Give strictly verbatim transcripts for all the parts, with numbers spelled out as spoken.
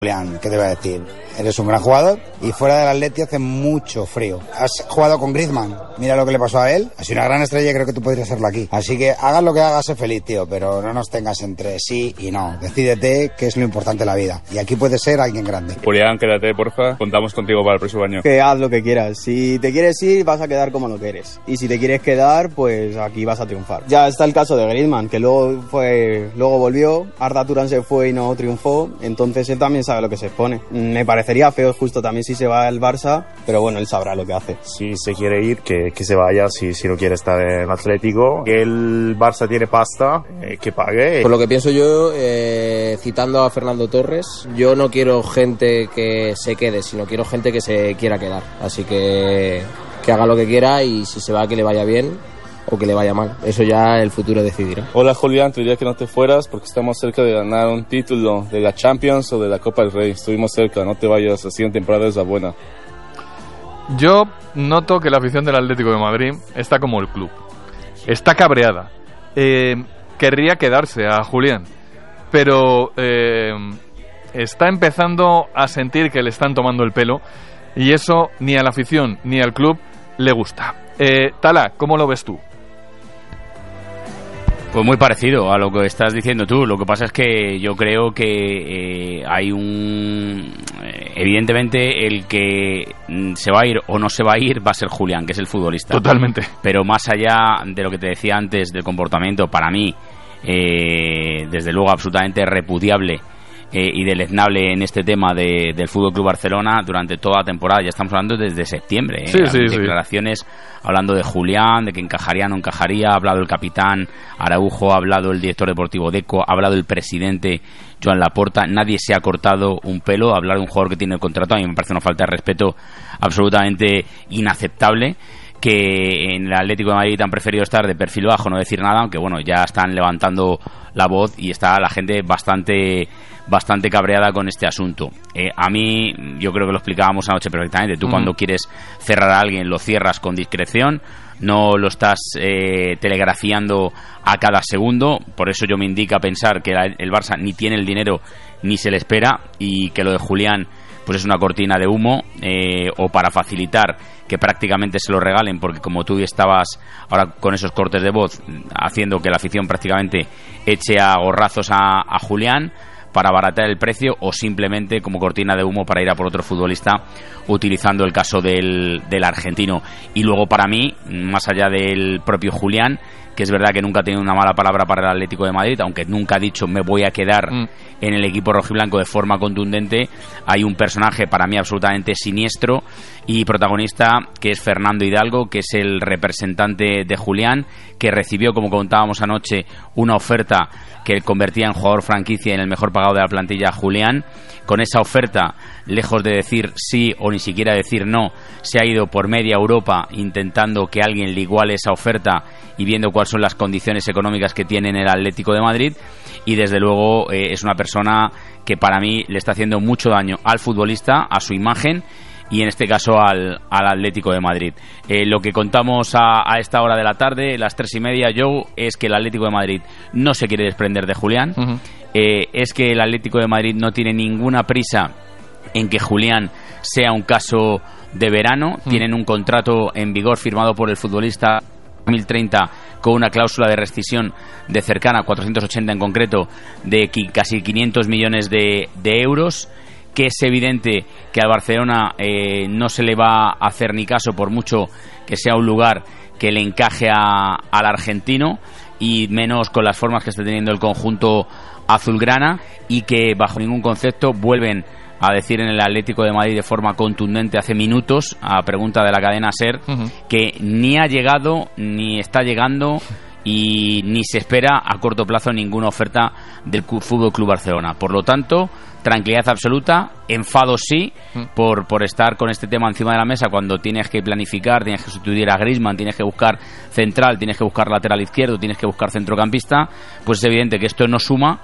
Julián, ¿qué te voy a decir? Eres un gran jugador y fuera del Atleti hace mucho frío. Has jugado con Griezmann, mira lo que le pasó a él. Ha sido una gran estrella y creo que tú podrías serlo aquí. Así que hagas lo que hagas, sé feliz, tío, pero no nos tengas entre sí y no. Decídete qué es lo importante en la vida. Y aquí puedes ser alguien grande. Julián, quédate, porfa. Contamos contigo para el próximo año. Que haz lo que quieras. Si te quieres ir, vas a quedar como lo que eres. Y si te quieres quedar, pues aquí vas a triunfar. Ya está el caso de Griezmann, que luego fue, luego volvió. Arda Turán se fue y no triunfó. Entonces él también sabe lo que se expone. Me parecería feo justo también si se va al Barça, pero bueno, él sabrá lo que hace. Si se quiere ir, que, que se vaya, si, si no quiere estar en Atlético. Que el Barça tiene pasta, eh, que pague. Por lo que pienso yo, eh, citando a Fernando Torres, yo no quiero gente que se quede, sino quiero gente que se quiera quedar. Así que que haga lo que quiera y si se va, que le vaya bien o que le vaya mal. Eso ya el futuro decidirá. Hola Julián, te diría que no te fueras porque estamos cerca de ganar un título de la Champions o de la Copa del Rey. Estuvimos cerca, no te vayas, la siguiente temporada es la buena. Yo noto que la afición del Atlético de Madrid está como el club. Está cabreada. Eh, querría quedarse a Julián, pero eh, está empezando a sentir que le están tomando el pelo y eso ni a la afición ni al club le gusta. Eh, Tala, ¿cómo lo ves tú? Pues muy parecido a lo que estás diciendo tú. Lo que pasa es que yo creo que eh, hay un... Evidentemente el que se va a ir o no se va a ir va a ser Julián, que es el futbolista. Totalmente. Pero más allá de lo que te decía antes del comportamiento, para mí, eh, desde luego absolutamente repudiable eh, y deleznable en este tema de, del Fútbol Club Barcelona durante toda la temporada. Ya estamos hablando desde septiembre. ¿eh? Sí, sí, declaraciones sí. Hablando de Julián, de que encajaría o no encajaría. Ha hablado el capitán Araujo, ha hablado el director deportivo Deco, ha hablado el presidente Joan Laporta. Nadie se ha cortado un pelo a hablar de un jugador que tiene el contrato. A mí me parece una falta de respeto absolutamente inaceptable. Que en el Atlético de Madrid han preferido estar de perfil bajo, no decir nada, aunque bueno, ya están levantando la voz y está la gente bastante bastante cabreada con este asunto. Eh, a mí, yo creo que lo explicábamos anoche perfectamente. Tú mm. cuando quieres cerrar a alguien lo cierras con discreción, no lo estás eh, telegrafiando a cada segundo. Por eso yo me indica pensar que la, el Barça ni tiene el dinero ni se le espera y que lo de Julián pues es una cortina de humo eh, o para facilitar que prácticamente se lo regalen, porque como tú estabas ahora con esos cortes de voz haciendo que la afición prácticamente eche a gorrazos a, a Julián para abaratar el precio, o simplemente como cortina de humo para ir a por otro futbolista utilizando el caso del, del argentino. Y luego para mí, más allá del propio Julián, que es verdad que nunca ha tenido una mala palabra para el Atlético de Madrid, aunque nunca ha dicho me voy a quedar mm. en el equipo rojiblanco de forma contundente, hay un personaje para mí absolutamente siniestro y protagonista, que es Fernando Hidalgo, que es el representante de Julián, que recibió, como contábamos anoche, una oferta que convertía en jugador franquicia, en el mejor pagado de la plantilla a Julián. Con esa oferta, lejos de decir sí o ni siquiera decir no, se ha ido por media Europa intentando que alguien le iguale esa oferta y viendo cuáles son las condiciones económicas que tiene en el Atlético de Madrid. Y desde luego eh, es una persona que para mí le está haciendo mucho daño al futbolista, a su imagen y en este caso al, al Atlético de Madrid. Eh, lo que contamos a, a esta hora de la tarde, las tres y media, Joe, es que el Atlético de Madrid no se quiere desprender de Julián. Uh-huh. eh, es que el Atlético de Madrid no tiene ninguna prisa en que Julián sea un caso de verano. Uh-huh. Tienen un contrato en vigor firmado por el futbolista dos mil treinta con una cláusula de rescisión de cercana a cuatrocientos ochenta en concreto, de casi quinientos millones de, de euros, que es evidente que al Barcelona eh, no se le va a hacer ni caso por mucho que sea un lugar que le encaje a, al argentino, y menos con las formas que está teniendo el conjunto azulgrana, y que bajo ningún concepto vuelven a decir en el Atlético de Madrid de forma contundente hace minutos, a pregunta de la cadena SER, uh-huh. que ni ha llegado ni está llegando y ni se espera a corto plazo ninguna oferta del Fútbol Club Barcelona. Por lo tanto, tranquilidad absoluta, enfado sí por, por estar con este tema encima de la mesa cuando tienes que planificar, tienes que sustituir a Griezmann, tienes que buscar central, tienes que buscar lateral izquierdo, tienes que buscar centrocampista. Pues es evidente que esto no suma,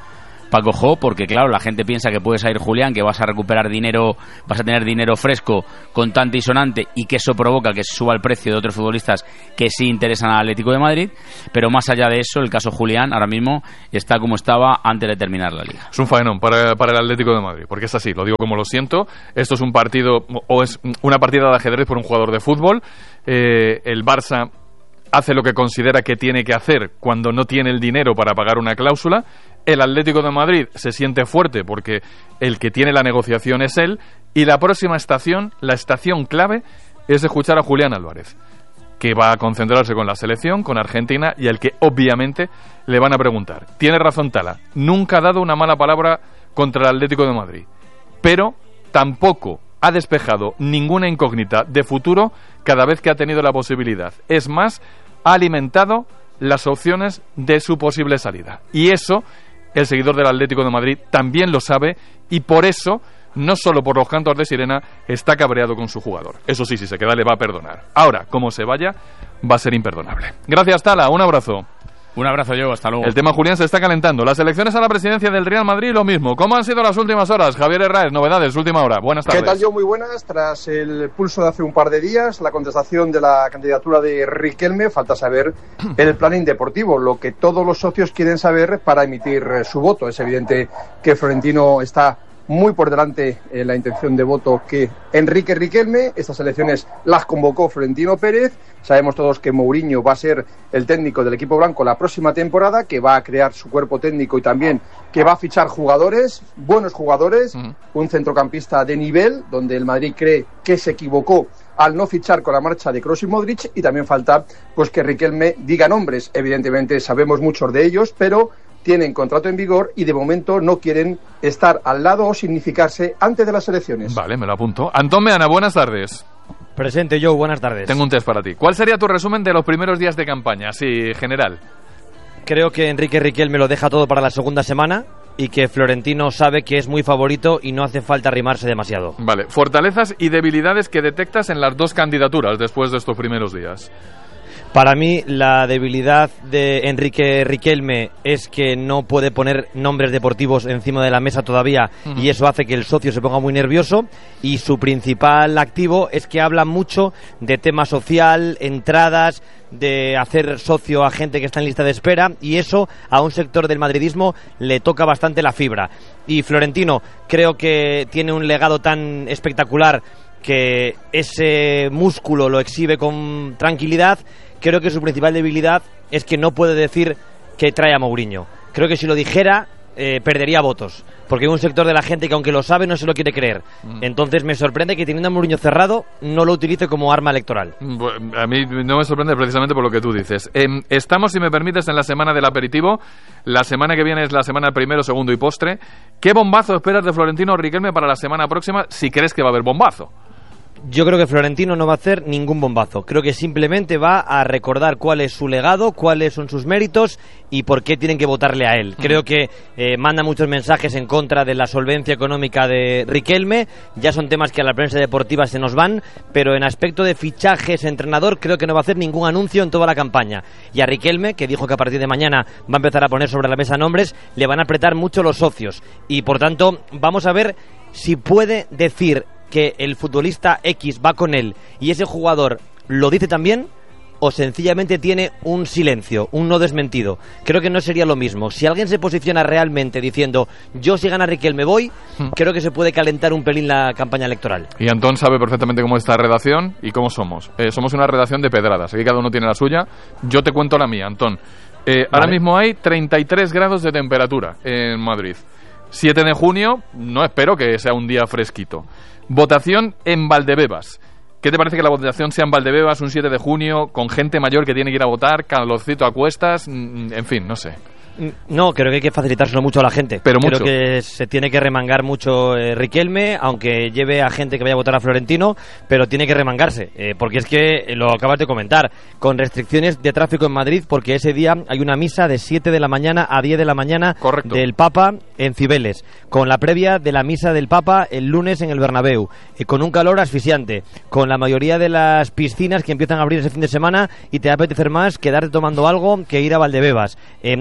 Paco Jo, porque claro, la gente piensa que puedes ir, Julián, que vas a recuperar dinero, vas a tener dinero fresco, contante y sonante, y que eso provoca que se suba el precio de otros futbolistas que sí interesan al Atlético de Madrid, pero más allá de eso, el caso Julián ahora mismo está como estaba antes de terminar la Liga. Es un faenón para, para el Atlético de Madrid, porque es así, lo digo como lo siento, esto es un partido, o es una partida de ajedrez por un jugador de fútbol, eh, el Barça hace lo que considera que tiene que hacer cuando no tiene el dinero para pagar una cláusula. El Atlético de Madrid se siente fuerte porque el que tiene la negociación es él, y la próxima estación, la estación clave, es escuchar a Julián Álvarez, que va a concentrarse con la selección, con Argentina, y al que obviamente le van a preguntar. Tiene razón Tala, nunca ha dado una mala palabra contra el Atlético de Madrid, pero tampoco ha despejado ninguna incógnita de futuro cada vez que ha tenido la posibilidad. Es más, ha alimentado las opciones de su posible salida. Y eso, el seguidor del Atlético de Madrid también lo sabe, y por eso, no solo por los cantos de sirena, está cabreado con su jugador. Eso sí, si se queda le va a perdonar. Ahora, como se vaya, va a ser imperdonable. Gracias, Tala, un abrazo. Un abrazo, yo, hasta luego. El tema Julián se está calentando. Las elecciones a la presidencia del Real Madrid, lo mismo. ¿Cómo han sido las últimas horas? Javier Herráez, novedades, última hora. Buenas tardes. ¿Qué tal, yo? Muy buenas. Tras el pulso de hace un par de días, la contestación de la candidatura de Riquelme, falta saber el planning deportivo, lo que todos los socios quieren saber para emitir su voto. Es evidente que Florentino está muy por delante en la intención de voto que Enrique Riquelme. Estas elecciones las convocó Florentino Pérez. Sabemos todos que Mourinho va a ser el técnico del equipo blanco la próxima temporada, que va a crear su cuerpo técnico y también que va a fichar jugadores, buenos jugadores, uh-huh. un centrocampista de nivel, donde el Madrid cree que se equivocó al no fichar con la marcha de Kroos y Modric, y también falta pues que Riquelme diga nombres. Evidentemente sabemos muchos de ellos, pero tienen contrato en vigor y de momento no quieren estar al lado o significarse antes de las elecciones. Vale, me lo apunto. Antón Meana, buenas tardes. Presente, Joe, buenas tardes. Tengo un test para ti. ¿Cuál sería tu resumen de los primeros días de campaña, así general? Creo que Enrique Riquelme lo deja todo para la segunda semana y que Florentino sabe que es muy favorito y no hace falta arrimarse demasiado. Vale, fortalezas y debilidades que detectas en las dos candidaturas después de estos primeros días. Para mí, la debilidad de Enrique Riquelme es que no puede poner nombres deportivos encima de la mesa todavía, uh-huh. y eso hace que el socio se ponga muy nervioso, y su principal activo es que habla mucho de tema social, entradas, de hacer socio a gente que está en lista de espera, y eso a un sector del madridismo le toca bastante la fibra. Y Florentino creo que tiene un legado tan espectacular que ese músculo lo exhibe con tranquilidad. Creo que su principal debilidad es que no puede decir que trae a Mourinho. Creo que si lo dijera, eh, perdería votos, porque hay un sector de la gente que, aunque lo sabe, no se lo quiere creer. Mm. Entonces me sorprende que, teniendo a Mourinho cerrado, no lo utilice como arma electoral. A mí no me sorprende precisamente por lo que tú dices. Eh, estamos, si me permites, en la semana del aperitivo. La semana que viene es la semana primero, segundo y postre. ¿Qué bombazo esperas de Florentino Riquelme para la semana próxima, si crees que va a haber bombazo? Yo creo que Florentino no va a hacer ningún bombazo. Creo que simplemente va a recordar cuál es su legado, cuáles son sus méritos y por qué tienen que votarle a él. Creo que eh, manda muchos mensajes en contra de la solvencia económica de Riquelme. Ya son temas que a la prensa deportiva se nos van, pero en aspecto de fichajes, entrenador, creo que no va a hacer ningún anuncio en toda la campaña. Y a Riquelme, que dijo que a partir de mañana va a empezar a poner sobre la mesa nombres, le van a apretar mucho los socios. Y por tanto, vamos a ver si puede decir que el futbolista X va con él y ese jugador lo dice también, o sencillamente tiene un silencio, un no desmentido. Creo que no sería lo mismo. Si alguien se posiciona realmente diciendo yo si gana Riquelme voy, hmm. creo que se puede calentar un pelín la campaña electoral. Y Antón sabe perfectamente cómo es esta redacción y cómo somos. Eh, somos una redacción de pedradas, aquí cada uno tiene la suya. Yo te cuento la mía, Antón. Eh, vale. Ahora mismo hay treinta y tres grados de temperatura en Madrid. siete de junio, no espero que sea un día fresquito. Votación en Valdebebas. ¿Qué te parece que la votación sea en Valdebebas un siete de junio, con gente mayor que tiene que ir a votar, calorcito a cuestas, en fin, no sé? No, creo que hay que facilitárselo mucho a la gente. Pero creo mucho. que se tiene que remangar mucho eh, Riquelme, aunque lleve a gente que vaya a votar a Florentino, pero tiene que remangarse, eh, porque es que, eh, lo acabas de comentar, con restricciones de tráfico en Madrid, porque ese día hay una misa de siete de la mañana a diez de la mañana. Correcto. Del Papa en Cibeles, con la previa de la misa del Papa el lunes en el Bernabéu, eh, con un calor asfixiante, con la mayoría de las piscinas que empiezan a abrir ese fin de semana y te va a apetecer más quedarte tomando algo que ir a Valdebebas, eh, con el voto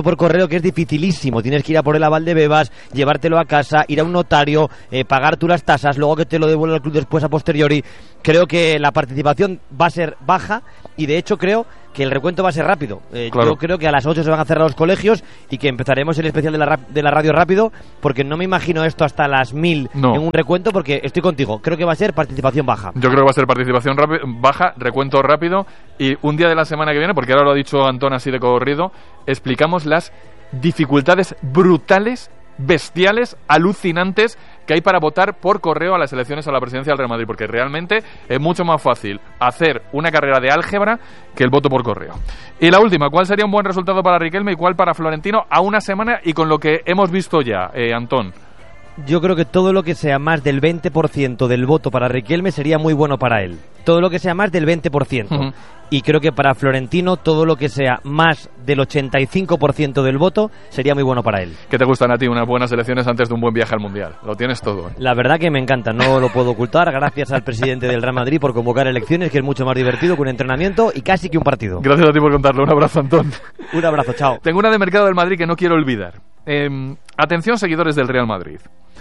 voto por correo que es dificilísimo. Tienes que ir a por el aval de Bebas, llevártelo a casa, ir a un notario, eh, pagar tú las tasas, luego que te lo devuelva el club después a posteriori. Creo que la participación va a ser baja y de hecho creo que el recuento va a ser rápido. Eh, claro. Yo creo que a las ocho se van a cerrar los colegios y que empezaremos el especial de la, de la radio rápido, porque no me imagino esto hasta las mil no. en un recuento, porque estoy contigo. Creo que va a ser participación baja. Yo creo que va a ser participación baja, recuento rápido, y un día de la semana que viene, porque ahora lo ha dicho Antón así de corrido, explicamos las dificultades brutales, bestiales, alucinantes que hay para votar por correo a las elecciones a la presidencia del Real Madrid, porque realmente es mucho más fácil hacer una carrera de álgebra que el voto por correo. Y la última, ¿cuál sería un buen resultado para Riquelme y cuál para Florentino a una semana y con lo que hemos visto ya, eh, Antón? Yo creo que todo lo que sea más del veinte por ciento del voto para Riquelme sería muy bueno para él. Todo lo que sea más del veinte por ciento. Uh-huh. Y creo que para Florentino todo lo que sea más del ochenta y cinco por ciento del voto sería muy bueno para él. ¿Qué te gustan a ti unas buenas elecciones antes de un buen viaje al Mundial? Lo tienes todo, ¿eh? La verdad que me encanta, no lo puedo ocultar. Gracias al presidente del Real Madrid por convocar elecciones, que es mucho más divertido que un entrenamiento y casi que un partido. Gracias a ti por contarlo. Un abrazo, Antón. Un abrazo, chao. Tengo una de Mercado del Madrid que no quiero olvidar. Eh, atención, seguidores del Real Madrid.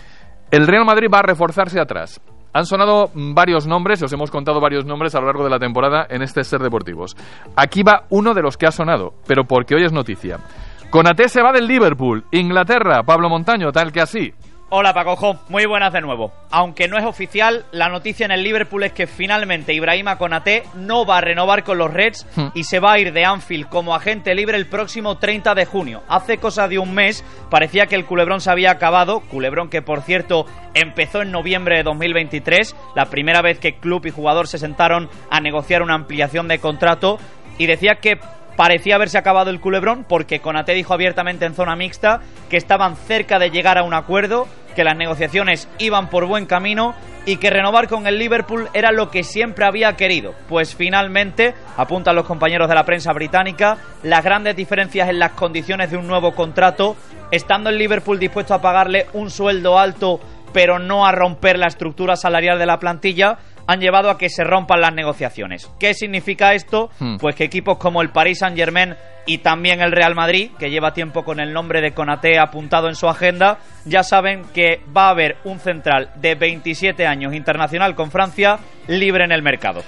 El Real Madrid va a reforzarse atrás. Han sonado varios nombres, os hemos contado varios nombres a lo largo de la temporada en este Ser Deportivos. Aquí va uno de los que ha sonado, pero porque hoy es noticia. Konaté se va del Liverpool, Inglaterra, Pablo Montaño, tal que así. Hola Pacojo, muy buenas de nuevo. Aunque no es oficial, la noticia en el Liverpool es que finalmente Ibrahima Konaté no va a renovar con los Reds hmm. y se va a ir de Anfield como agente libre el próximo treinta de junio. Hace cosa de un mes parecía que el culebrón se había acabado, culebrón que por cierto empezó en noviembre de dos mil veintitrés, la primera vez que club y jugador se sentaron a negociar una ampliación de contrato, y decía que parecía haberse acabado el culebrón porque Konaté dijo abiertamente en zona mixta que estaban cerca de llegar a un acuerdo, que las negociaciones iban por buen camino y que renovar con el Liverpool era lo que siempre había querido. Pues finalmente, apuntan los compañeros de la prensa británica, las grandes diferencias en las condiciones de un nuevo contrato, estando el Liverpool dispuesto a pagarle un sueldo alto pero no a romper la estructura salarial de la plantilla, han llevado a que se rompan las negociaciones. ¿Qué significa esto? Hmm. Pues que equipos como el Paris Saint-Germain y también el Real Madrid, que lleva tiempo con el nombre de Konaté apuntado en su agenda, ya saben que va a haber un central de veintisiete años internacional con Francia libre en el mercado.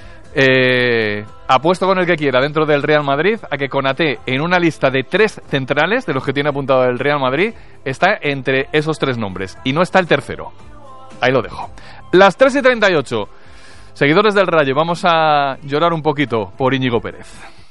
Eh, apuesto con el que quiera dentro del Real Madrid a que Konaté, en una lista de tres centrales de los que tiene apuntado el Real Madrid, está entre esos tres nombres y no está el tercero. Ahí lo dejo. Las tres y treinta y ocho. Seguidores del Rayo, vamos a llorar un poquito por Íñigo Pérez.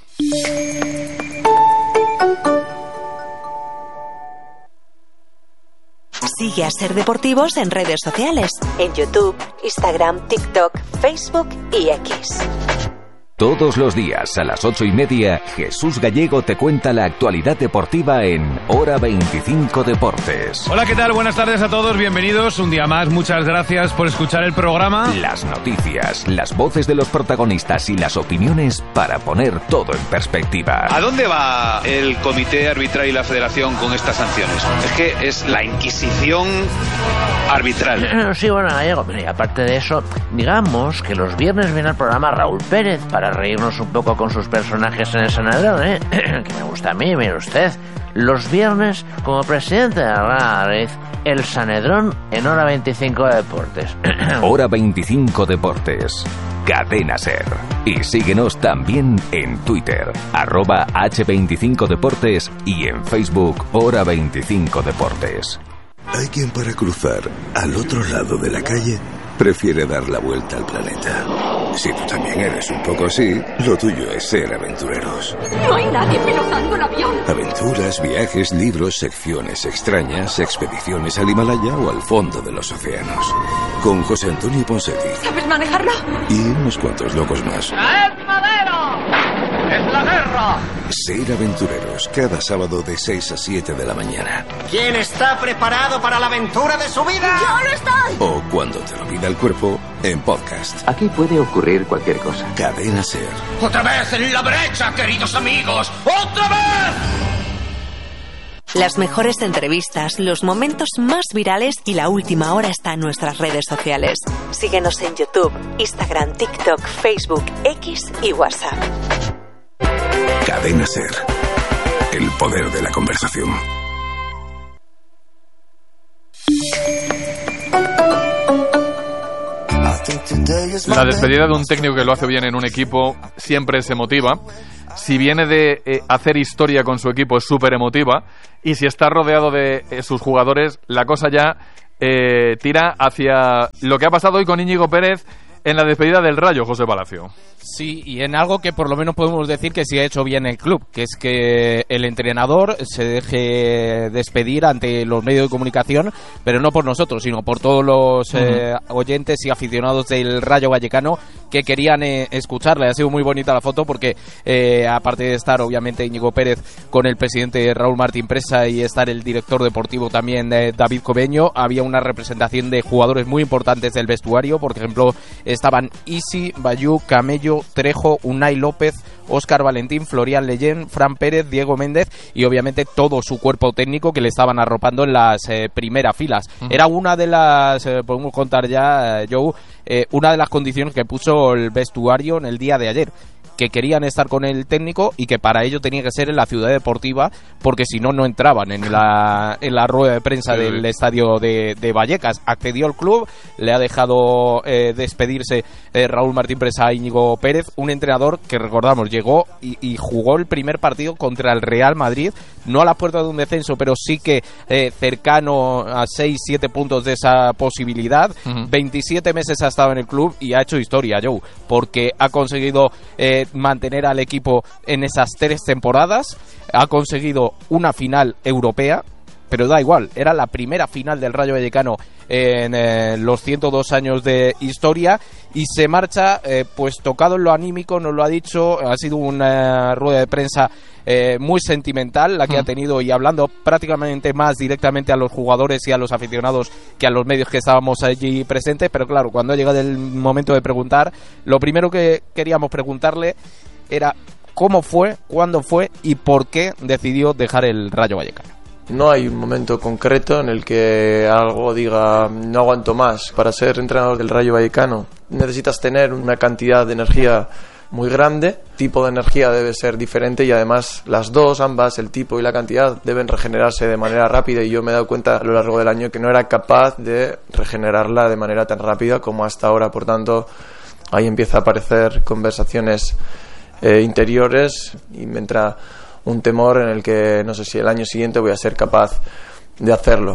Sigue a Ser Deportivos en redes sociales, en YouTube, Instagram, TikTok, Facebook y X. Todos los días a las ocho y media, Jesús Gallego te cuenta la actualidad deportiva en Hora veinticinco Deportes. Hola, ¿qué tal? Buenas tardes a todos, bienvenidos un día más. Muchas gracias por escuchar el programa. Las noticias, las voces de los protagonistas y las opiniones para poner todo en perspectiva. ¿A dónde va el comité arbitral y la federación con estas sanciones? Es que es la Inquisición arbitral. Sí, bueno, Gallego, pero y aparte de eso, digamos que los viernes viene al programa Raúl Pérez para reírnos un poco con sus personajes en el Sanedrón, ¿eh? Que me gusta a mí, mire usted. Los viernes, como presidente de la Madrid, el Sanedrón en Hora veinticinco Deportes. Hora veinticinco Deportes. Cadena Ser. Y síguenos también en Twitter, arroba hache veinticinco Deportes y en Facebook, Hora veinticinco Deportes. Hay quien para cruzar al otro lado de la calle prefiere dar la vuelta al planeta. Si tú también eres un poco así, lo tuyo es ser aventureros. No hay nadie pilotando el avión. Aventuras, viajes, libros, secciones extrañas, expediciones al Himalaya o al fondo de los océanos. Con José Antonio Ponseti. ¿Sabes manejarlo? Y unos cuantos locos más. ¡Es madero! ¡Es la guerra! Ser aventureros, cada sábado de seis a siete de la mañana. ¿Quién está preparado para la aventura de su vida? ¡Yo lo estoy! O cuando te lo pida el cuerpo, en podcast. Aquí puede ocurrir cualquier cosa. Cadena Ser. ¡Otra vez en la brecha, queridos amigos! ¡Otra vez! Las mejores entrevistas, los momentos más virales y la última hora está en nuestras redes sociales. Síguenos en YouTube, Instagram, TikTok, Facebook, X y WhatsApp. Cadena Ser. El el poder de la conversación. La despedida de un técnico que lo hace bien en un equipo siempre es emotiva. Si viene de eh, hacer historia con su equipo es súper emotiva. Y si está rodeado de eh, sus jugadores, la cosa ya eh, tira hacia lo que ha pasado hoy con Íñigo Pérez en la despedida del Rayo, José Palacio. Sí, y en algo que por lo menos podemos decir que sí ha hecho bien el club, que es que el entrenador se deje despedir ante los medios de comunicación, pero no por nosotros, sino por todos los uh-huh. eh, oyentes y aficionados del Rayo Vallecano que querían eh, escucharle. Ha sido muy bonita la foto porque, eh, aparte de estar obviamente Íñigo Pérez con el presidente Raúl Martín Presa y estar el director deportivo también eh, David Cobeño, había una representación de jugadores muy importantes del vestuario. Por ejemplo, estaban Isi, Bayú, Camello, Trejo, Unai López, Óscar Valentín, Florian Leyen, Fran Pérez, Diego Méndez y obviamente todo su cuerpo técnico que le estaban arropando en las eh, primeras filas. Uh-huh. Era una de las, eh, podemos contar ya, eh, Joe, eh, una de las condiciones que puso el vestuario en el día de ayer, que querían estar con el técnico y que para ello tenía que ser en la ciudad deportiva, porque si no, no entraban en la, en la rueda de prensa sí, del sí. estadio de, de Vallecas. Accedió el club, le ha dejado eh, despedirse eh, Raúl Martín Presa a Íñigo Pérez, un entrenador que, recordamos, llegó y, y jugó el primer partido contra el Real Madrid, no a las puertas de un descenso, pero sí que eh, cercano a seis siete puntos de esa posibilidad. Uh-huh. veintisiete meses ha estado en el club y ha hecho historia, Joe, porque ha conseguido eh, mantener al equipo en esas tres temporadas, ha conseguido una final europea, pero da igual, era la primera final del Rayo Vallecano en eh, los ciento dos años de historia, y se marcha eh, pues tocado en lo anímico, nos lo ha dicho, ha sido una rueda de prensa eh, muy sentimental la que mm. ha tenido, y hablando prácticamente más directamente a los jugadores y a los aficionados que a los medios que estábamos allí presentes. Pero claro, cuando ha llegado el momento de preguntar, lo primero que queríamos preguntarle era cómo fue, cuándo fue y por qué decidió dejar el Rayo Vallecano. No hay un momento concreto en el que algo diga no aguanto más. Para ser entrenador del Rayo Vallecano necesitas tener una cantidad de energía muy grande, el tipo de energía debe ser diferente y además las dos, ambas, el tipo y la cantidad, deben regenerarse de manera rápida, y yo me he dado cuenta a lo largo del año que no era capaz de regenerarla de manera tan rápida como hasta ahora. Por tanto, ahí empieza a aparecer conversaciones eh, interiores y me entra un temor en el que no sé si el año siguiente voy a ser capaz de hacerlo.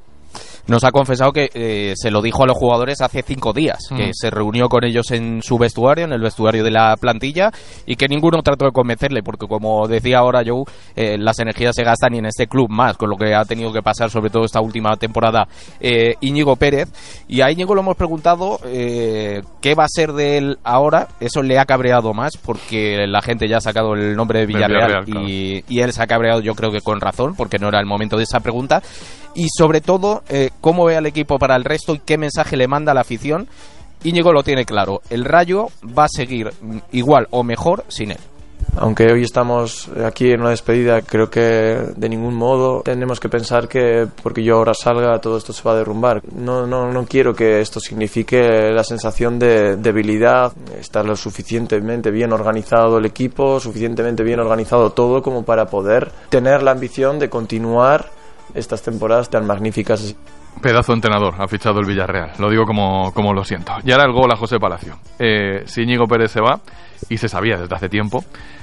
Nos ha confesado que eh, se lo dijo a los jugadores hace cinco días, mm. que se reunió con ellos en su vestuario, en el vestuario de la plantilla, y que ninguno trató de convencerle, porque como decía ahora Joe, eh, las energías se gastan y en este club más, con lo que ha tenido que pasar sobre todo esta última temporada eh, Íñigo Pérez. Y a Íñigo lo hemos preguntado eh, qué va a ser de él ahora. Eso le ha cabreado más porque la gente ya ha sacado el nombre de Villarreal, de Villarreal y, claro. y él se ha cabreado, yo creo que con razón, porque no era el momento de esa pregunta. Y sobre todo, eh, cómo ve al equipo para el resto y qué mensaje le manda a la afición. Íñigo lo tiene claro, el Rayo va a seguir igual o mejor sin él. Aunque hoy estamos aquí en una despedida, creo que de ningún modo tenemos que pensar que porque yo ahora salga todo esto se va a derrumbar. No, no, no quiero que esto signifique la sensación de debilidad. Está lo suficientemente bien organizado el equipo, suficientemente bien organizado todo como para poder tener la ambición de continuar estas temporadas tan magníficas. Pedazo de entrenador ha fichado el Villarreal, lo digo como, como lo siento. Y ahora el gol a José Palacio. Eh, si Íñigo Pérez se va, y se sabía desde hace tiempo,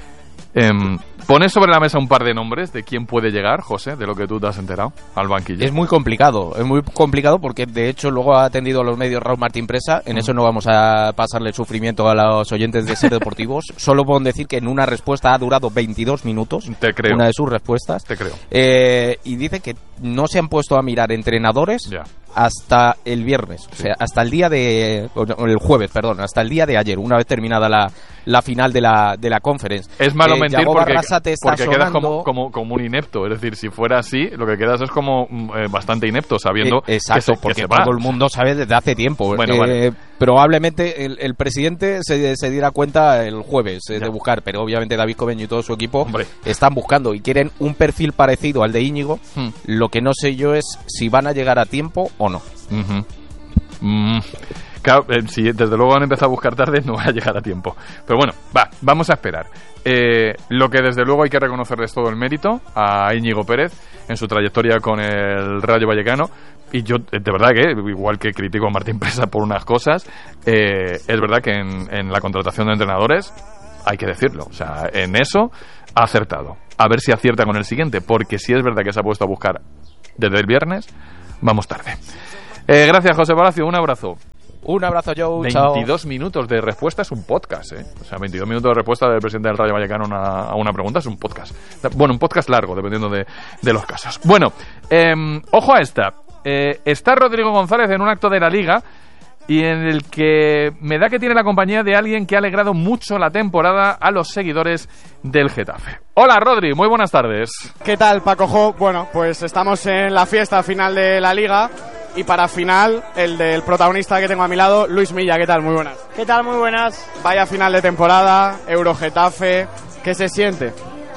eh, pones sobre la mesa un par de nombres de quién puede llegar, José, de lo que tú te has enterado, al banquillo. Es muy complicado, es muy complicado porque de hecho luego ha atendido a los medios Raúl Martín Presa, en uh-huh. eso no vamos a pasarle sufrimiento a los oyentes de Ser Deportivos. Solo puedo decir que en una respuesta ha durado veintidós minutos, te creo. Una de sus respuestas. Te creo. Eh, y dice que no se han puesto a mirar entrenadores ya. hasta el viernes, sí. o sea, hasta el día de... el jueves, perdón, hasta el día de ayer, una vez terminada la, la final de la, de la Conference. Es malo eh, mentir porque, porque quedas como, como, como un inepto, es decir, si fuera así, lo que quedas es como eh, bastante inepto, sabiendo eh, exacto, que se, porque que se todo va. el mundo sabe desde hace tiempo. Bueno, eh, vale. Probablemente el, el presidente se, se diera cuenta el jueves eh, de buscar, pero obviamente David Cobeño y todo su equipo Hombre. están buscando y quieren un perfil parecido al de Íñigo. Hmm. Lo que no sé yo es si van a llegar a tiempo o no. Uh-huh. Mm. Claro, eh, si desde luego han empezado a buscar tarde, no va a llegar a tiempo. Pero bueno, va, vamos a esperar. Eh, lo que desde luego hay que reconocerles todo el mérito a Íñigo Pérez en su trayectoria con el Rayo Vallecano. Y yo, de verdad que, igual que critico a Martín Presa por unas cosas, eh, es verdad que en, en la contratación de entrenadores hay que decirlo. O sea, en eso ha acertado. A ver si acierta con el siguiente, porque si es verdad que se ha puesto a buscar desde el viernes, vamos tarde. Eh, gracias, José Palacio, un abrazo. Un abrazo, Joe. veintidós Chao. minutos de respuesta es un podcast, ¿eh? O sea, veintidós minutos de respuesta del presidente del Rayo Vallecano una, a una pregunta es un podcast. Bueno, un podcast largo, dependiendo de, de los casos. Bueno, eh, ojo a esta. Eh, está Rodrigo González en un acto de la Liga y en el que me da que tiene la compañía de alguien que ha alegrado mucho la temporada a los seguidores del Getafe. Hola, Rodri, muy buenas tardes. ¿Qué tal, Paco Jo? Bueno, pues estamos en la fiesta final de la Liga. Y para final, el del protagonista que tengo a mi lado, Luis Milla. ¿Qué tal? Muy buenas. ¿Qué tal? Muy buenas. Vaya final de temporada, Euro Getafe. ¿Qué se siente?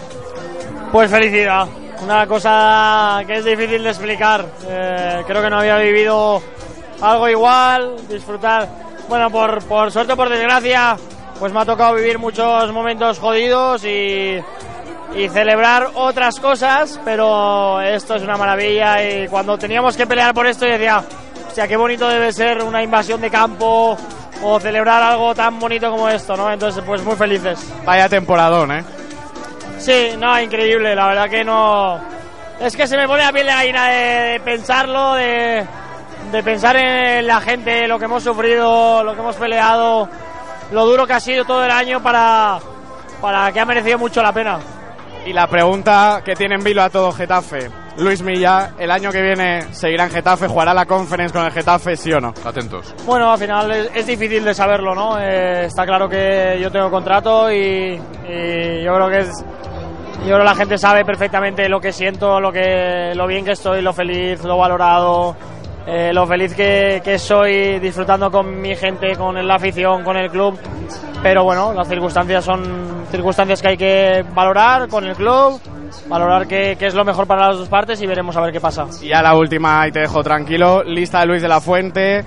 Pues felicidad. Una cosa que es difícil de explicar. Eh, creo que no había vivido algo igual. Disfrutar. Bueno, por, por suerte o por desgracia, pues me ha tocado vivir muchos momentos jodidos y... y celebrar otras cosas, pero esto es una maravilla. Y cuando teníamos que pelear por esto, yo decía, hostia, qué bonito debe ser una invasión de campo o celebrar algo tan bonito como esto, ¿no? Entonces, pues muy felices. Vaya temporadón, ¿eh? Sí, no, increíble, la verdad que no... Es que se me pone la piel de gallina de, de pensarlo, de, de pensar en la gente, lo que hemos sufrido, lo que hemos peleado, lo duro que ha sido todo el año para, para que ha merecido mucho la pena. Y la pregunta que tiene en vilo a todo Getafe, Luis Milla, ¿el año que viene seguirá en Getafe? ¿Jugará la Conference con el Getafe, sí o no? Atentos. Bueno, al final es, es difícil de saberlo, ¿no? Eh, está claro que yo tengo contrato y, y yo creo que es... Yo creo que la gente sabe perfectamente lo que siento, lo que, lo bien que estoy, lo feliz, lo valorado, eh, lo feliz que, que soy disfrutando con mi gente, con la afición, con el club. Pero bueno, las circunstancias son circunstancias que hay que valorar con el club, valorar qué, qué es lo mejor para las dos partes y veremos a ver qué pasa. Y a la última, y te dejo tranquilo, lista de Luis de la Fuente.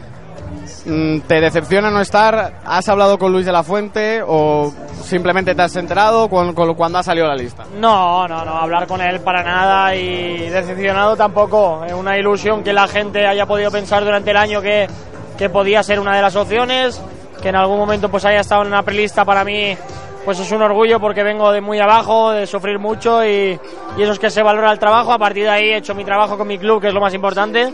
¿Te decepciona no estar? ¿Has hablado con Luis de la Fuente o simplemente te has enterado con, con, cuando ha salido la lista? No, no, no, hablar con él para nada y decepcionado tampoco. Es una ilusión que la gente haya podido pensar durante el año que, que podía ser una de las opciones, que en algún momento pues haya estado en una prelista. Para mí pues es un orgullo porque vengo de muy abajo, de sufrir mucho y, y eso es que se valora el trabajo. A partir de ahí he hecho mi trabajo con mi club, que es lo más importante.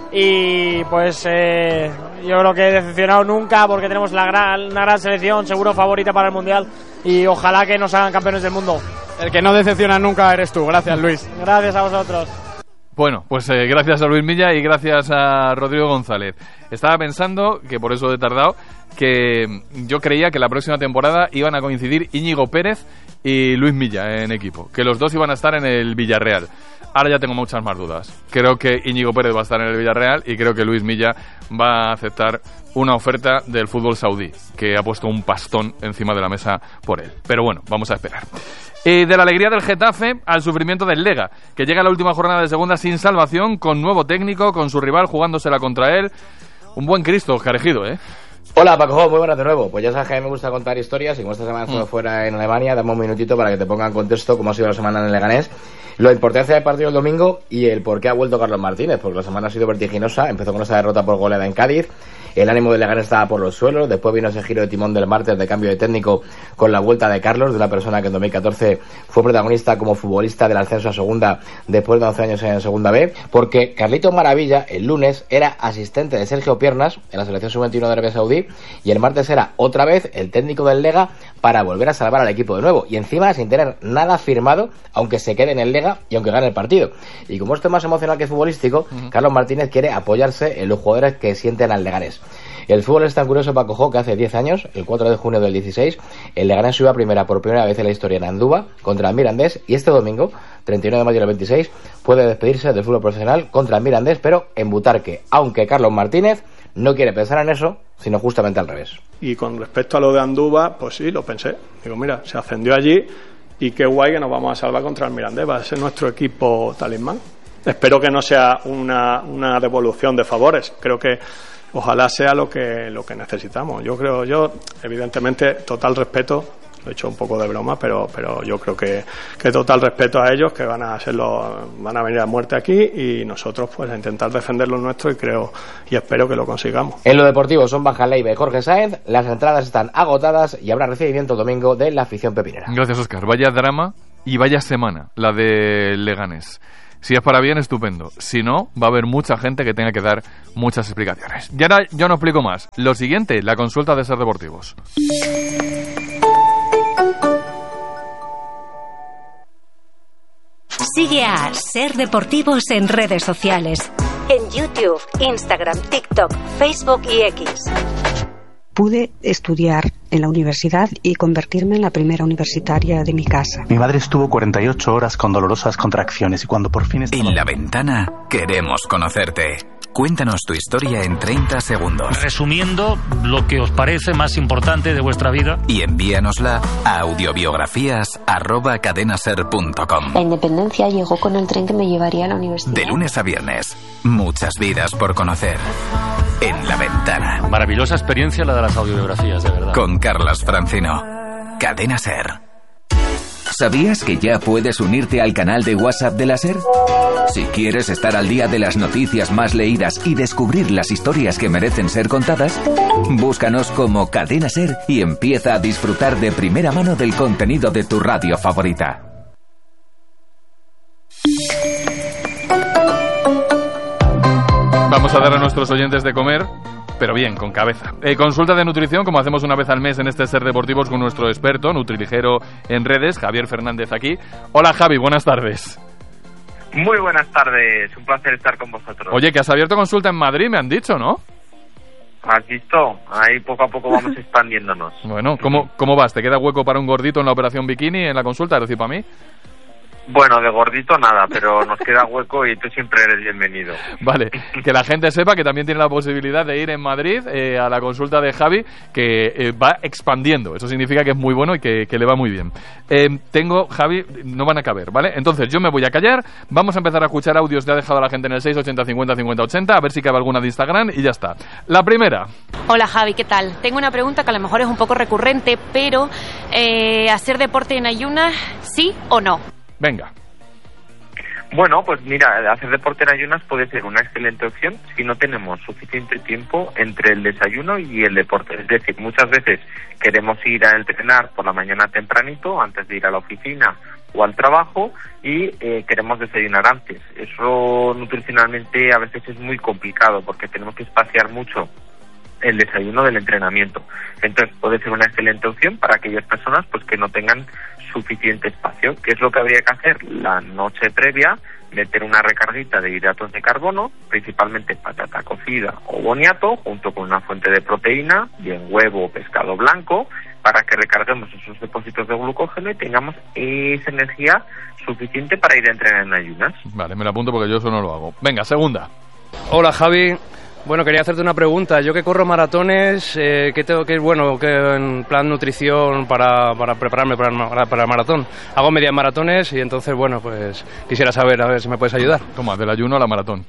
Y pues eh, yo creo que he decepcionado nunca porque tenemos la gran, una gran selección, seguro favorita para el Mundial y ojalá que nos hagan campeones del mundo. El que no decepciona nunca eres tú. Gracias, Luis. Gracias a vosotros. Bueno, pues eh, gracias a Luis Milla y gracias a Rodrigo González. Estaba pensando, que por eso he tardado, que yo creía que la próxima temporada iban a coincidir Íñigo Pérez y Luis Milla en equipo, que los dos iban a estar en el Villarreal. Ahora ya tengo muchas más dudas. Creo que Íñigo Pérez va a estar en el Villarreal y creo que Luis Milla va a aceptar una oferta del fútbol saudí, que ha puesto un pastón encima de la mesa por él. Pero bueno, vamos a esperar. Y de la alegría del Getafe al sufrimiento del Lega, que llega a la última jornada de segunda sin salvación, con nuevo técnico, con su rival jugándosela contra él. Un buen Cristo, Carejido, ¿eh? Hola, Paco, muy buenas de nuevo. Pues ya sabes que a mí me gusta contar historias y como esta semana estuve mm. fuera en Alemania, dame un minutito para que te ponga en contexto cómo ha sido la semana en el Leganés, la importancia del partido del domingo y el por qué ha vuelto Carlos Martínez, porque la semana ha sido vertiginosa. Empezó con esa derrota por goleada en Cádiz. El ánimo del Leganés estaba por los suelos. Después vino ese giro de timón del martes de cambio de técnico con la vuelta de Carlos, de una persona que en dos mil catorce fue protagonista como futbolista del ascenso a segunda después de once años en segunda B, porque Carlitos Maravilla el lunes era asistente de Sergio Piernas en la selección sub veintiuno de Arabia Saudí y el martes era otra vez el técnico del Lega para volver a salvar al equipo de nuevo y encima sin tener nada firmado, aunque se quede en el Lega y aunque gane el partido. Y como esto es más emocional que futbolístico, uh-huh. Carlos Martínez quiere apoyarse en los jugadores que sienten al Leganés. El fútbol es tan curioso, Paco Jo, que hace diez años, el cuatro de junio del dieciséis, el Leganés subió a primera por primera vez en la historia en Andúba contra el Mirandés y este domingo, treinta y uno de mayo del veintiséis, puede despedirse del fútbol profesional contra el Mirandés, pero en Butarque, aunque Carlos Martínez no quiere pensar en eso, sino justamente al revés. Y con respecto a lo de Andúba, pues sí, lo pensé. Digo, mira, se ascendió allí y qué guay que nos vamos a salvar contra el Mirandés, va a ser nuestro equipo talismán. Espero que no sea una, una devolución de favores, creo que ojalá sea lo que lo que necesitamos. Yo creo, yo evidentemente total respeto, lo he hecho un poco de broma, pero pero yo creo que, que total respeto a ellos, que van a hacerlo, van a venir a muerte aquí, y nosotros pues a intentar defender lo nuestro, y creo y espero que lo consigamos. En lo deportivo son Baja Leiva y Jorge Sáenz, las entradas están agotadas y habrá recibimiento el domingo de la afición pepinera. Gracias, Óscar. Vaya drama y vaya semana la de Leganés. Si es para bien, estupendo. Si no, va a haber mucha gente que tenga que dar muchas explicaciones. Y ahora yo no explico más. Lo siguiente, la consulta de Ser Deportivos. Sigue a Ser Deportivos en redes sociales. En YouTube, Instagram, TikTok, Facebook y X. Pude estudiar en la universidad y convertirme en la primera universitaria de mi casa. Mi madre estuvo cuarenta y ocho horas con dolorosas contracciones y cuando por fin estaba... En La Ventana queremos conocerte. Cuéntanos tu historia en treinta segundos. Resumiendo lo que os parece más importante de vuestra vida. Y envíanosla a audiobiografías arroba cadenaser punto com. La independencia llegó con el tren que me llevaría a la universidad. De lunes a viernes, muchas vidas por conocer. En La Ventana. Maravillosa experiencia la de las audiobiografías, de verdad. Con Carlas Francino. Cadena Ser. ¿Sabías que ya puedes unirte al canal de WhatsApp de la Ser? Si quieres estar al día de las noticias más leídas y descubrir las historias que merecen ser contadas, búscanos como Cadena Ser y empieza a disfrutar de primera mano del contenido de tu radio favorita. Vamos a dar a nuestros oyentes de comer, pero bien, con cabeza. Eh, consulta de nutrición, como hacemos una vez al mes en este Ser Deportivos con nuestro experto, nutriligero en redes, Javier Fernández aquí. Hola Javi, buenas tardes. Muy buenas tardes, un placer estar con vosotros. Oye, que has abierto consulta en Madrid, me han dicho, ¿no? ¿Has visto? Ahí poco a poco vamos expandiéndonos. Bueno, ¿cómo, cómo vas? ¿Te queda hueco para un gordito en la operación bikini en la consulta? Es decir, para mí. Bueno, de gordito nada, pero nos queda hueco y tú siempre eres bienvenido. Vale, que la gente sepa que también tiene la posibilidad de ir en Madrid eh, a la consulta de Javi, que eh, va expandiendo. Eso significa que es muy bueno y que, que le va muy bien. Eh, tengo, Javi, no van a caber, ¿vale? Entonces yo me voy a callar, vamos a empezar a escuchar audios que ha dejado la gente en el seis ochenta cincuenta cincuenta ochenta, a ver si cabe alguna de Instagram y ya está. La primera. Hola Javi, ¿qué tal? Tengo una pregunta que a lo mejor es un poco recurrente, pero eh, ¿hacer deporte en ayunas, sí o no? Venga. Bueno, pues mira, hacer deporte en ayunas puede ser una excelente opción si no tenemos suficiente tiempo entre el desayuno y el deporte. Es decir, muchas veces queremos ir a entrenar por la mañana tempranito, antes de ir a la oficina o al trabajo, y eh, queremos desayunar antes. Eso nutricionalmente a veces es muy complicado porque tenemos que espaciar mucho el desayuno del entrenamiento. Entonces puede ser una excelente opción para aquellas personas pues que no tengan suficiente espacio. ¿Qué es lo que habría que hacer? La noche previa, meter una recarguita de hidratos de carbono, principalmente patata cocida o boniato, junto con una fuente de proteína, bien huevo o pescado blanco, para que recarguemos esos depósitos de glucógeno y tengamos esa energía suficiente para ir a entrenar en ayunas. Vale, me lo apunto porque yo eso no lo hago. Venga, segunda. Hola Javi. Bueno, quería hacerte una pregunta. Yo que corro maratones, eh, ¿qué tengo que ir, bueno, que en plan nutrición para, para prepararme para, para, para el maratón? Hago medias maratones y entonces, bueno, pues quisiera saber, a ver si me puedes ayudar. Toma, del ayuno a la maratón.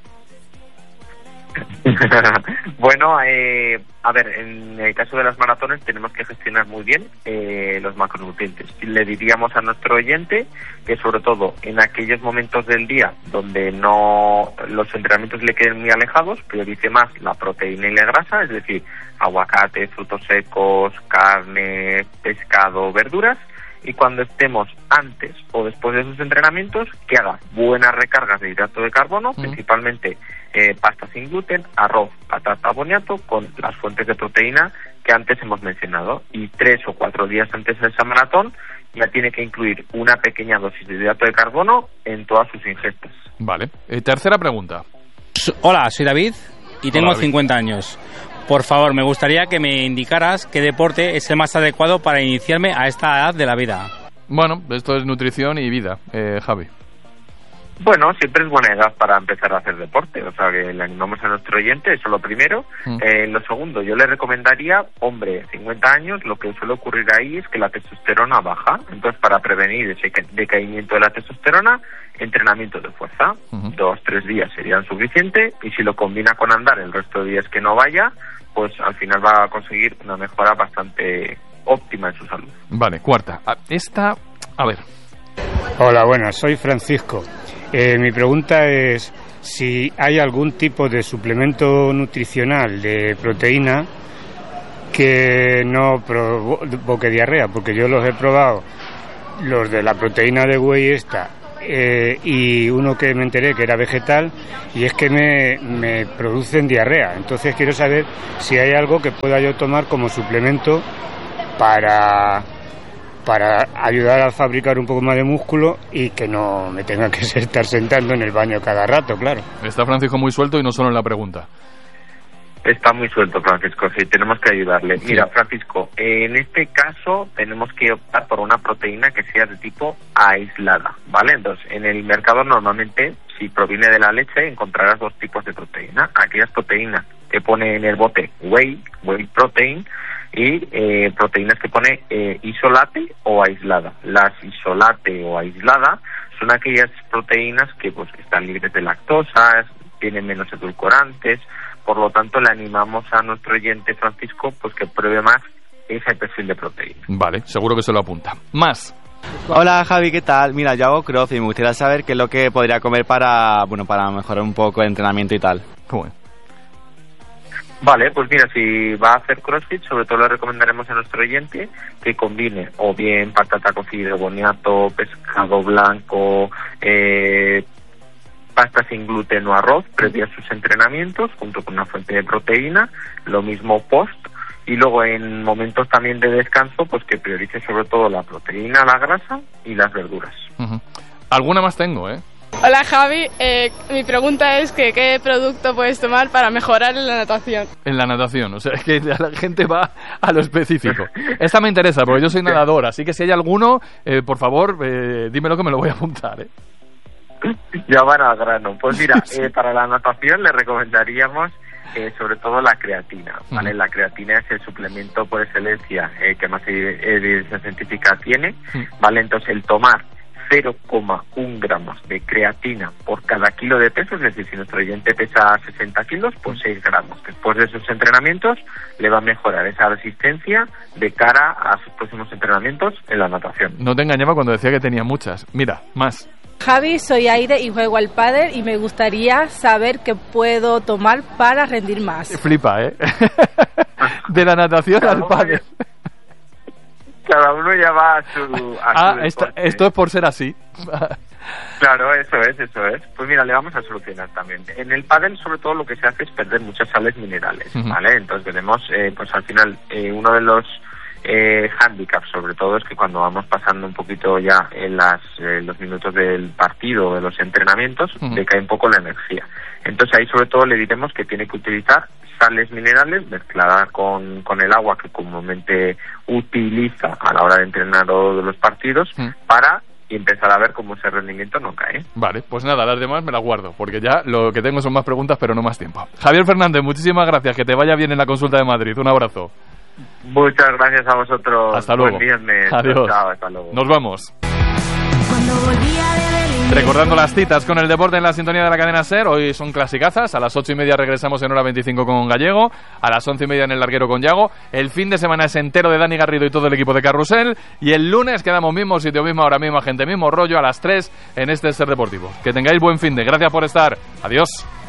Bueno, eh, a ver, en el caso de las maratones tenemos que gestionar muy bien eh, los macronutrientes. Le diríamos a nuestro oyente que sobre todo en aquellos momentos del día donde no los entrenamientos le queden muy alejados, priorice más la proteína y la grasa, es decir, aguacate, frutos secos, carne, pescado, verduras. Y cuando estemos antes o después de esos entrenamientos, que haga buenas recargas de hidrato de carbono, mm. principalmente eh, pasta sin gluten, arroz, patata, boniato, con las fuentes de proteína que antes hemos mencionado. Y tres o cuatro días antes de esa maratón ya tiene que incluir una pequeña dosis de hidrato de carbono en todas sus ingestas. Vale. Eh, tercera pregunta. Hola, soy David y tengo Hola, David. cincuenta años. Por favor, me gustaría que me indicaras qué deporte es el más adecuado para iniciarme a esta edad de la vida. Bueno, esto es nutrición y vida, eh, Javi. Bueno, siempre es buena edad para empezar a hacer deporte, o sea que le animamos a nuestro oyente, eso lo primero. Mm. Eh, lo segundo, yo le recomendaría, hombre, cincuenta años, lo que suele ocurrir ahí es que la testosterona baja, entonces para prevenir ese decaimiento de la testosterona, entrenamiento de fuerza, uh-huh. dos, tres días serían suficiente, y si lo combina con andar el resto de días que no vaya, pues al final va a conseguir una mejora bastante óptima en su salud. Vale, cuarta, esta, a ver. Hola, buenas, soy Francisco. Eh, mi pregunta es si hay algún tipo de suplemento nutricional de proteína que no provoque diarrea, porque yo los he probado, los de la proteína de whey esta, eh, y uno que me enteré que era vegetal, y es que me, me producen diarrea. Entonces quiero saber si hay algo que pueda yo tomar como suplemento para... para ayudar a fabricar un poco más de músculo y que no me tenga que estar sentando en el baño cada rato, claro. Está Francisco muy suelto y no solo en la pregunta. Está muy suelto, Francisco, sí, tenemos que ayudarle. Sí. Mira, Francisco, en este caso tenemos que optar por una proteína que sea de tipo aislada, ¿vale? Entonces, en el mercado normalmente, si proviene de la leche, encontrarás dos tipos de proteína. Aquellas proteínas que pone en el bote whey, whey protein, y eh, proteínas que pone eh, isolate o aislada. Las isolate o aislada son aquellas proteínas que pues están libres de lactosa, tienen menos edulcorantes, por lo tanto le animamos a nuestro oyente Francisco pues que pruebe más ese perfil de proteína. Vale, seguro que se lo apunta. Más. Hola Javi, ¿qué tal? Mira, yo hago crossfit y me gustaría saber qué es lo que podría comer para, bueno, para mejorar un poco el entrenamiento y tal. ¿Cómo es? Vale, pues mira, si va a hacer CrossFit, sobre todo le recomendaremos a nuestro oyente que combine o bien patata cocida, boniato, pescado blanco, eh, pasta sin gluten o arroz previo a sus entrenamientos, junto con una fuente de proteína, lo mismo post, y luego en momentos también de descanso, pues que priorice sobre todo la proteína, la grasa y las verduras. Uh-huh. Alguna más tengo, ¿eh? Hola Javi, eh, mi pregunta es que ¿qué producto puedes tomar para mejorar en la natación? En la natación, o sea, es que la gente va a lo específico. Esta me interesa porque yo soy nadador, así que si hay alguno, eh, por favor, eh, dímelo que me lo voy a apuntar, ¿eh? Ya van al grano. Pues mira, eh, para la natación le recomendaríamos eh, sobre todo la creatina, ¿vale? Uh-huh. La creatina es el suplemento por excelencia eh, que más evidencia científica tiene, uh-huh. ¿vale? Entonces el tomar cero coma uno gramos de creatina por cada kilo de peso, es decir, si nuestro oyente pesa sesenta kilos, pues seis gramos. Después de sus entrenamientos le va a mejorar esa resistencia de cara a sus próximos entrenamientos en la natación. No te engañaba cuando decía que tenía muchas. Mira, más. Javi, soy Aire y juego al pádel y me gustaría saber qué puedo tomar para rendir más. Flipa, ¿eh? De la natación al pádel. Cada uno ya va a su, a ah, su esto, esto es por ser así. Claro, eso es, eso es. Pues mira, le vamos a solucionar también. En el pádel, sobre todo, lo que se hace es perder muchas sales minerales, uh-huh. ¿vale? Entonces tenemos, eh, pues al final, eh, uno de los eh, handicaps, sobre todo, es que cuando vamos pasando un poquito ya en las eh, los minutos del partido o de los entrenamientos, uh-huh. decae un poco la energía. Entonces ahí, sobre todo, le diremos que tiene que utilizar sales minerales mezcladas con, con el agua que comúnmente utiliza a la hora de entrenar o de los partidos mm. para empezar a ver cómo ese rendimiento no cae. Vale, pues nada, las demás me las guardo, porque ya lo que tengo son más preguntas, pero no más tiempo. Javier Fernández, muchísimas gracias, que te vaya bien en la consulta de Madrid. Un abrazo. Muchas gracias a vosotros. Hasta luego. Buen viernes. Adiós. Chao, hasta luego. Nos vamos. Cuando volvía de Berlín. Recordando las citas con el deporte en la sintonía de la cadena SER, hoy son clasicazas, a las ocho y media regresamos en hora veinticinco con Gallego, a las once y media en el larguero con Yago, el fin de semana es entero de Dani Garrido y todo el equipo de Carrusel, y el lunes quedamos mismo sitio, misma hora, misma gente, mismo rollo, a las tres en este SER Deportivo. Que tengáis buen fin de, gracias por estar, adiós.